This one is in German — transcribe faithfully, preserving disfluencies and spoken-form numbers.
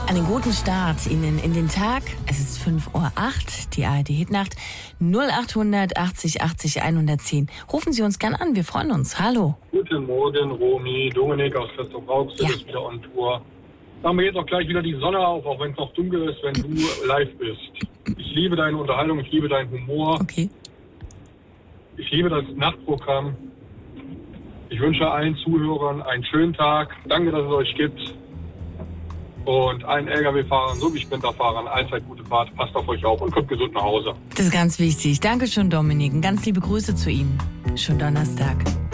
Einen guten Start Ihnen in den Tag. Es ist fünf Uhr acht, die A R D-Hitnacht. null achthundert achtzig achtzig hundertzehn. Rufen Sie uns gern an, wir freuen uns. Hallo. Guten Morgen, Romy. Dominik aus Christoph-Rauxel Ja. ist wieder on Tour. Machen wir jetzt auch gleich wieder die Sonne auf, auch wenn es noch dunkel ist, wenn du live bist. Ich liebe deine Unterhaltung, ich liebe deinen Humor. Okay. Ich liebe das Nachtprogramm. Ich wünsche allen Zuhörern einen schönen Tag. Danke, dass es euch gibt. Und allen L K W-Fahrern sowie Sprinterfahrern allzeit gute Fahrt. Passt auf euch auf und kommt gesund nach Hause. Das ist ganz wichtig. Dankeschön, Dominik. Und ganz liebe Grüße zu Ihnen. Schönen Donnerstag.